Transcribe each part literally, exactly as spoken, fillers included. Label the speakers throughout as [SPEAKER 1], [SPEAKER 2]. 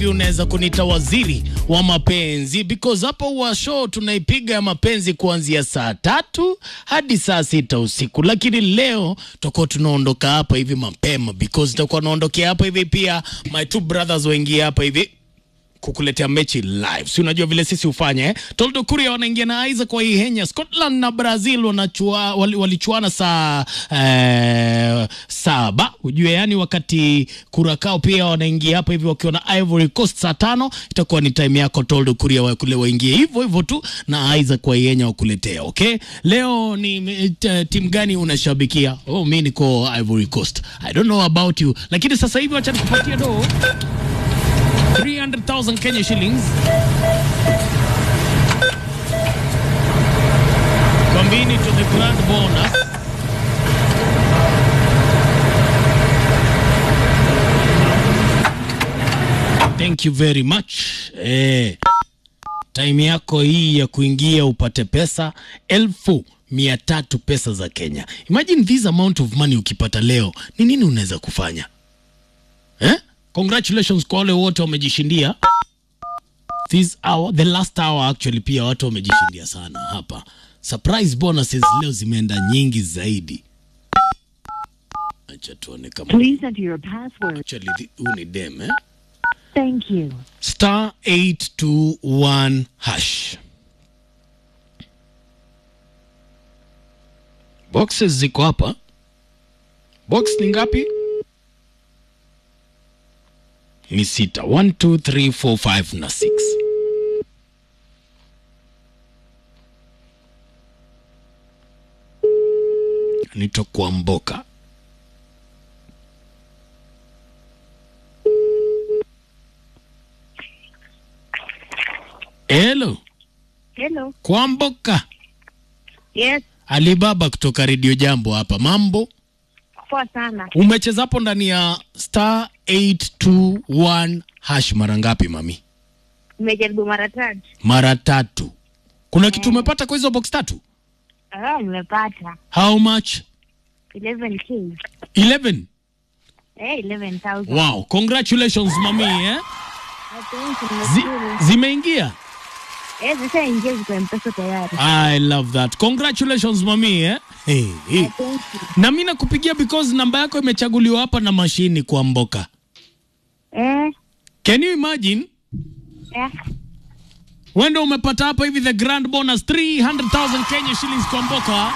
[SPEAKER 1] Unaweza kunita waziri wa mapenzi because hapo huwa show tunaipiga ya mapenzi kuanzia saa tatu hadi saa sita usiku, lakini leo tutakuwa tunaondoka hapa hivi mapema because tutakuwa naondokea hapa hivi pia my two brothers waingia hapa hivi kukuletea mechi live. Si unajua vile sisi ufanya eh? Toldo Kuria wanaingia na Isaac kwa hii Kenya, Scotland na Brazil wanachua wali, walichuana saa eh, saba. Ujue yani wakati Curacao pia wanaingia hapa hivi wakiwa na Ivory Coast saa tano, itakuwa ni time yako Toldo Kuria wa kule waingie hivyo hivyo tu na Isaac kwa hii Kenya wakuletea. Okay? Leo ni timu gani unashabikia? Oh, mimi niko Ivory Coast. I don't know about you. Lakini sasa hivi acha nikupatie do three hundred thousand Kenya shillings. Combine to the grand bonus. Thank you very much. Eh, time yako hii ya kuingia upate pesa elfu mia tatu pesa za Kenya. Imagine this amount of money ukipata leo. Ni nini unaweza kufanya? Eh? Congratulations kwa wale wote wamejishindia. This hour, the last hour actually pia watu wamejishindia sana hapa. Surprise bonuses leo zimeenda nyingi zaidi. Acha tuone kama.
[SPEAKER 2] Please enter your password.
[SPEAKER 1] Actually uni dem eh.
[SPEAKER 2] Thank you.
[SPEAKER 1] Star eight two one hash. Boxes ziko hapa. Box ni ngapi? Ni sita. One, two, three, four, five na six. Nitokuwa mboka. Hello.
[SPEAKER 2] Hello.
[SPEAKER 1] Kwa mboka.
[SPEAKER 2] Yes.
[SPEAKER 1] Alibaba kutoka Radio Jambo hapa. Mambo?
[SPEAKER 2] Poa sana.
[SPEAKER 1] Umecheza hapo ndani ya star eight two one hash mara ngapi mami?
[SPEAKER 2] Nimejaribu mara tatu.
[SPEAKER 1] Mara tatu. Kuna yeah. Kitu umepata kwa hizo box tatu?
[SPEAKER 2] Ah, nimepata.
[SPEAKER 1] How much?
[SPEAKER 2] eleven K.
[SPEAKER 1] eleven?
[SPEAKER 2] Eh, eleven thousand.
[SPEAKER 1] Wow, congratulations mami eh? Zi, zimeingia?
[SPEAKER 2] Eh, zimeingia kwa M-Pesa tayari.
[SPEAKER 1] I love that. Congratulations mami eh? Hey, hey.
[SPEAKER 2] Thank you.
[SPEAKER 1] Na mimi nakupigia because namba yako imechaguliwa hapa na mashini kwa mboka.
[SPEAKER 2] Eh.
[SPEAKER 1] Can you imagine?
[SPEAKER 2] Eh.
[SPEAKER 1] Wendo umepata hapa hivi the grand bonus three hundred thousand Kenya shillings kwa mboka.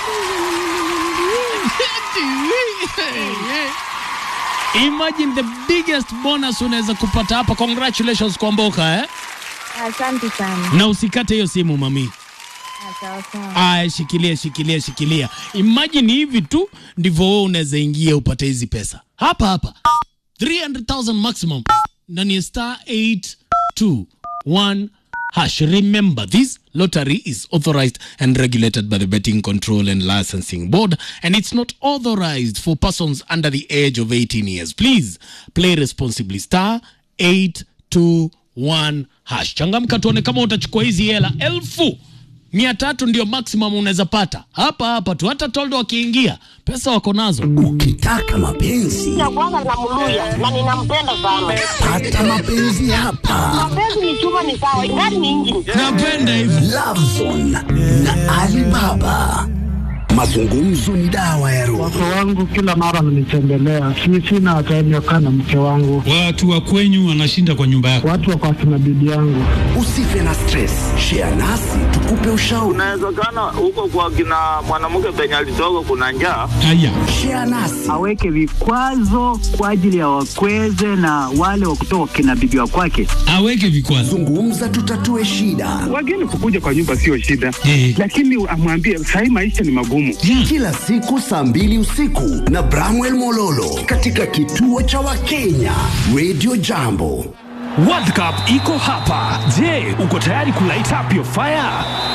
[SPEAKER 1] Imagine the biggest bonus unaweza kupata hapa. Congratulations kwa mboka eh?
[SPEAKER 2] Asante sana.
[SPEAKER 1] Na usikate hiyo simu mami.
[SPEAKER 2] Asante.
[SPEAKER 1] Aya, shikilia shikilia shikilia. Imagine hivi tu ndivyo wewe unaweza ingia upate hizi pesa. Hapa hapa. three hundred thousand maximum. Ndani ya star eight two one hash. Remember, this lottery is authorized and regulated by the Betting Control and Licensing Board, and it's not authorized for persons under the age of eighteen years. Please play responsibly. Star eight two one hash. Changamka tuone kama utachukua hizi hela. Elfu mia tatu ndio maximum unaweza pata. Hapa hapa tu, hata Toldo akiingia pesa wako nazo.
[SPEAKER 3] Ukitaka mapenzi
[SPEAKER 4] ya kwanza namluya na ninampenda sana.
[SPEAKER 3] pata mapenzi hapa.
[SPEAKER 4] Mapenzi ni chuma ni sawa, ingani ni injini.
[SPEAKER 1] Napenda hivi.
[SPEAKER 3] Love Zone na Alibaba. Mazungumzo ni dawa ya roho.
[SPEAKER 5] Watu wangu kila mara mnitembelea. Si sina time ya kukaa na mke wangu.
[SPEAKER 6] Watu wa kwenyu wanashinda kwa nyumba yako.
[SPEAKER 5] Watu wako akina bibi yangu.
[SPEAKER 3] Usife na stress. Share nasi tukupe ushauri.
[SPEAKER 7] Unawezekana huko kwa kina mwanamke penye alitoka kuna njaa.
[SPEAKER 6] Haya.
[SPEAKER 3] Share nasi.
[SPEAKER 8] Aweke vikwazo kwa ajili ya wakweze na wale wa kutoka kina bibi wa kwake.
[SPEAKER 6] Aweke vikwazo.
[SPEAKER 3] Zungumza tutatue shida.
[SPEAKER 5] Wageni kukuja kwa nyumba sio shida.
[SPEAKER 6] Eh.
[SPEAKER 5] Lakini amwambie sasa maisha ni magumu.
[SPEAKER 6] Yeah.
[SPEAKER 3] Kila siku saa mbili usiku na Bramwell Mololo katika kituo cha Wakenya Radio Jambo.
[SPEAKER 9] World Cup iko hapa. Je, uko tayari kulight up your fire?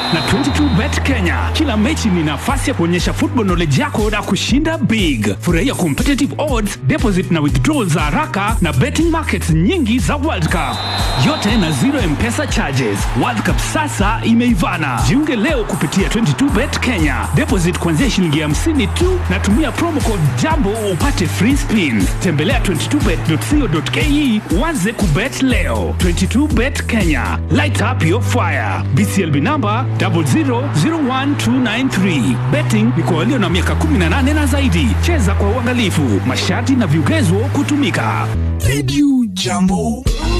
[SPEAKER 9] na twenty two bet Kenya. Kila mechi ni nafasi ya kuonyesha football knowledge yako na kushinda big. Furahia competitive odds, deposit na withdrawal za haraka na betting markets nyingi za World Cup. Yote na zero M-Pesa charges. World Cup sasa imeivana. Jiunge leo kupitia twenty two bet Kenya. Deposit kuanzia shilingi hamsini tu na tumia promo code Jambo upate free spins. Tembelea twenty two bet dot co dot ke uanze kubet leo. twenty two bet Kenya. Light up your fire. B C L B number zero zero zero one two nine three. Betting ni kwa walio na miaka kumi na nane na zaidi. Cheza kwa uangalifu. Masharti na vigezo kutumika.
[SPEAKER 3] Radio Jambo.